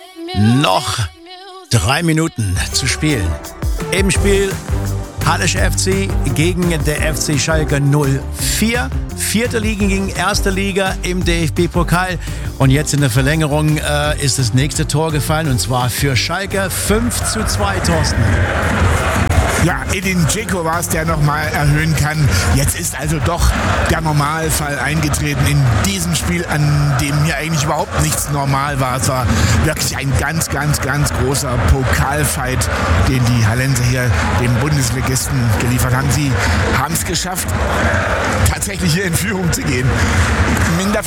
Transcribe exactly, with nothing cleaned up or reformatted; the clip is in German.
Noch drei Minuten zu spielen. Im Spiel Hallesch F C gegen der F C Schalke null vier. Vierte Liga gegen erste Liga im D F B-Pokal. Und jetzt in der Verlängerung äh, ist das nächste Tor gefallen. Und zwar für Schalke fünf zu zwei, Thorsten. Ja, Edin Dzeko war es, der nochmal erhöhen kann. Jetzt ist also doch der Normalfall eingetreten in diesem Spiel, an dem hier eigentlich überhaupt nichts normal war. Es war wirklich ein ganz, ganz, ganz großer Pokalfight, den die Hallenser hier dem Bundesligisten geliefert haben. Sie haben es geschafft, tatsächlich hier in Führung zu gehen. In der